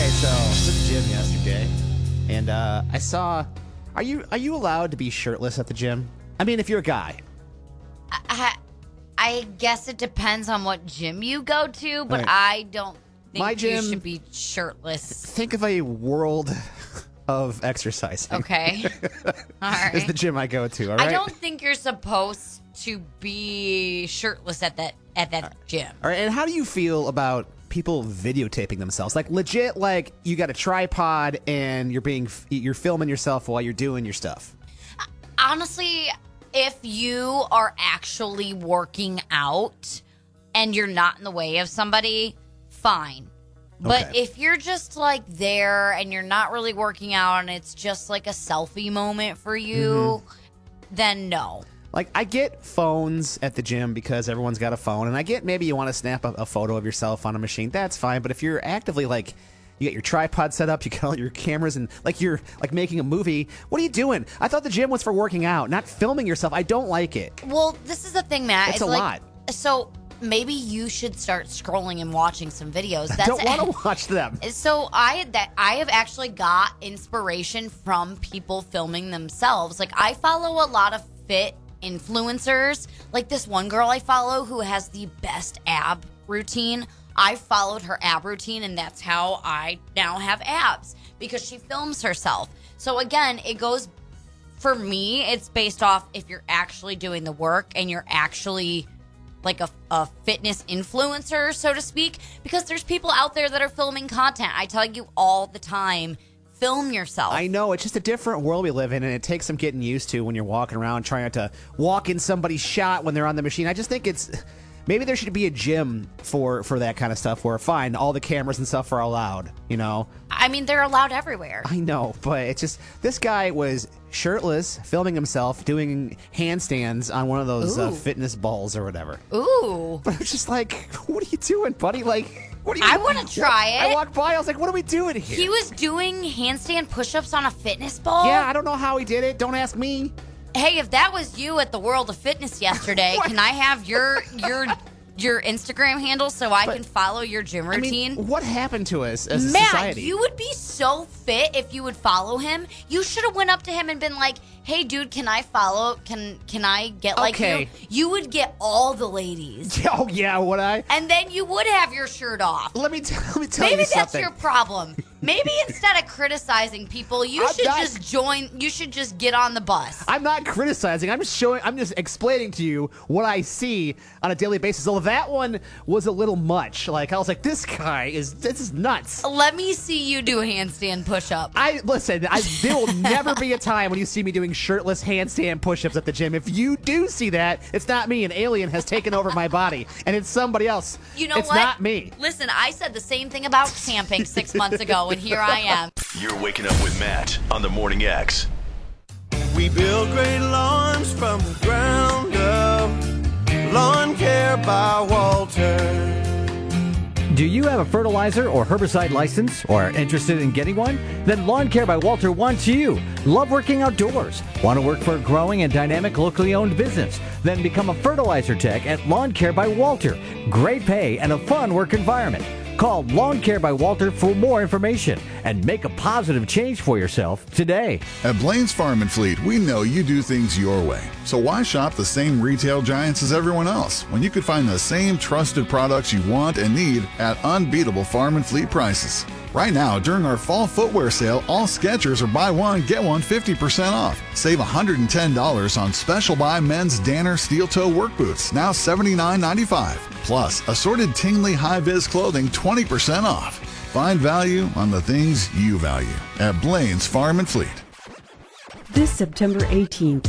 so I was at the gym yesterday, and I saw. Are you allowed to be shirtless at the gym? I mean, if you're a guy. I guess it depends on what gym you go to, but Right. I don't think My gym- you should be shirtless. Think of a world of exercising. Okay. All right. Is the gym I go to, all right? I don't think you're supposed to be shirtless at that gym. All right, and how do you feel about people videotaping themselves? Like, legit, like, you got a tripod and you're filming yourself while you're doing your stuff. Honestly, if you are actually working out and you're not in the way of somebody, fine. But Okay. if you're just like there and you're not really working out and it's just like a selfie moment for you, then no. Like, I get phones at the gym because everyone's got a phone, and I get maybe you want to snap a photo of yourself on a machine. That's fine, but if you're actively, like, you got your tripod set up, you got all your cameras, and, like, you're, like, making a movie, what are you doing? I thought the gym was for working out, not filming yourself. I don't like it. Well, this is the thing, Matt. It's a lot. So maybe you should start scrolling and watching some videos. I don't want to watch them. So I have actually got inspiration from people filming themselves. Like, I follow a lot of fit influencers. Like this one girl I follow who has the best ab routine. I followed her ab routine, and that's how I now have abs, because she films herself. So again, it goes, for me, it's based off if you're actually doing the work and you're actually like a fitness influencer, so to speak, because there's people out there that are filming content. I tell you all the time, film yourself. I know, it's just a different world we live in, and it takes some getting used to when you're walking around trying not to walk in somebody's shot when they're on the machine. I just think it's... Maybe there should be a gym for that kind of stuff where, fine, all the cameras and stuff are allowed, you know? I mean, they're allowed everywhere. I know, but it's just... This guy was shirtless, filming himself, doing handstands on one of those fitness balls or whatever. Ooh. But I was just like, what are you doing, buddy? Like, what are you... I want to try it. I walked by, I was like, what are we doing here? He was doing handstand push-ups on a fitness ball? Yeah, I don't know how he did it. Don't ask me. Hey, if that was you at the World of Fitness yesterday, can I have your Instagram handle so I can follow your gym routine? I mean, what happened to us as a Matt, society? you would be so fit if you would follow him. You should have went up to him and been like, "Hey, dude, can I follow? Can I get like Okay. you?" You would get all the ladies, Oh, yeah, would I? and then you would have your shirt off. Let me tell Maybe you that's something. your problem. Maybe instead of criticizing people, you I'm should not- just join. You should just get on the bus. I'm not criticizing. I'm just explaining to you what I see on a daily basis. Although that one was a little much. Like, I was like, this is nuts. Let me see you do a handstand push-up. There will never be a time when you see me doing shirtless handstand push-ups at the gym. If you do see that, it's not me. An alien has taken over my body, and it's somebody else. You know it's what? not me. Listen, I said the same thing about camping 6 months ago, and here I am. You're waking up with Matt on the Morning X. We build great lawns from the ground up. Lawn Care by Walter. Do you have a fertilizer or herbicide license or are interested in getting one? Then Lawn Care by Walter wants you. Love working outdoors? Want to work for a growing and dynamic locally owned business? Then become a fertilizer tech at Lawn Care by Walter. Great pay and a fun work environment. Call Lawn Care by Walter for more information and make a positive change for yourself today. At Blaine's Farm and Fleet, we know you do things your way. So why shop the same retail giants as everyone else when you could find the same trusted products you want and need at unbeatable farm and fleet prices? Right now, during our fall footwear sale, all Skechers are buy one, get one 50% off. Save $110 on special buy men's Danner steel toe work boots, now $79.95. Plus, assorted Tingley high-vis clothing 20% off. Find value on the things you value at Blaine's Farm and Fleet. This September 18th,